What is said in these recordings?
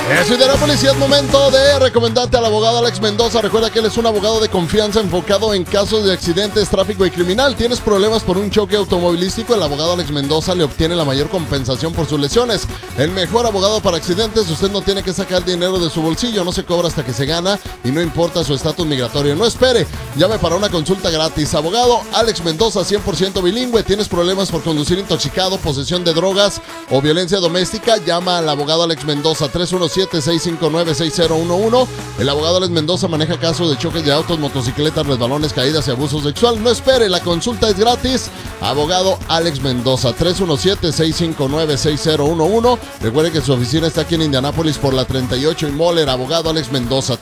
Es Indianápolis y es momento de recomendarte al abogado Alex Mendoza. Recuerda que él es un abogado de confianza enfocado en casos de accidentes, tráfico y criminal. ¿Tienes problemas por un choque automovilístico? El abogado Alex Mendoza le obtiene la mayor compensación por sus lesiones. El mejor abogado para accidentes. Usted no tiene que sacar dinero de su bolsillo, no se cobra hasta que se gana y no importa su estatus migratorio. No espere, llame para una consulta gratis. Abogado Alex Mendoza, 100% bilingüe. ¿Tienes problemas por conducir intoxicado, posesión de drogas o violencia doméstica? Llama al abogado Alex Mendoza, 317-659-6011. El abogado Alex Mendoza maneja casos de choques de autos, motocicletas, resbalones, caídas y abuso sexual. No espere, la consulta es gratis. Abogado Alex Mendoza, 317-659-6011. Recuerde que su oficina está aquí en Indianápolis por la 38 y Moller. Abogado Alex Mendoza,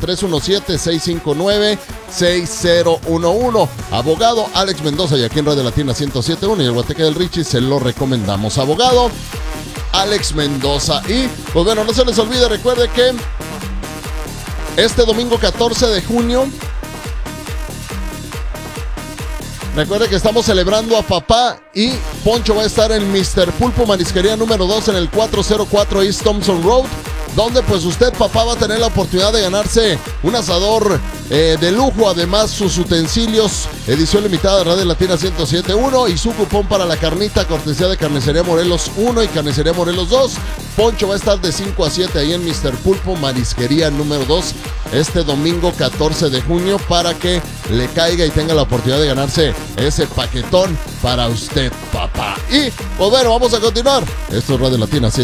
317-659-6011. Abogado Alex Mendoza, y aquí en Radio Latina 107.1 y el Guateque del Richie se lo recomendamos. Abogado Alex Mendoza. Y pues bueno, no se les olvide, recuerde que este domingo 14 de junio, recuerde que estamos celebrando a papá y Poncho va a estar en Mr. Pulpo Marisquería número 2 en el 404 East Thompson Road, donde pues usted, papá, va a tener la oportunidad de ganarse un asador de lujo, además sus utensilios, edición limitada de Radio Latina 107.1 y su cupón para la carnita, cortesía de Carnicería Morelos 1 y Carnicería Morelos 2. Poncho va a estar de 5 a 7 ahí en Mr. Pulpo Marisquería número 2 este domingo 14 de junio para que le caiga y tenga la oportunidad de ganarse ese paquetón para usted, papá. Y pues bueno, vamos a continuar. Esto es Radio Latina 107.1.